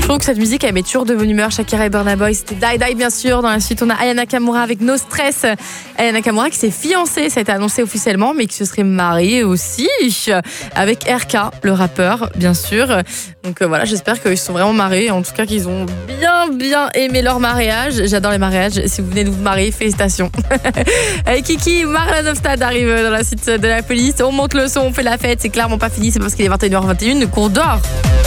trouve que cette musique, elle met toujours de bonne humeur. Shakira et Burna Boy, c'était Die Die bien sûr. Dans la suite, on a Aya Nakamura avec No Stress. Aya Nakamura qui s'est fiancée, ça a été annoncé officiellement, mais qui se serait mariée aussi avec RK, le rappeur, bien sûr. Donc voilà, j'espère qu'ils se sont vraiment mariés. En tout cas, qu'ils ont bien aimé leur mariage. J'adore les mariages. Si vous venez de vous marier, félicitations. Avec Kiki, Marlon Stad arrive dans la suite de la police. On monte le son, on fait la fête. C'est clairement pas fini, c'est parce qu'il est 21h21 qu'on dort.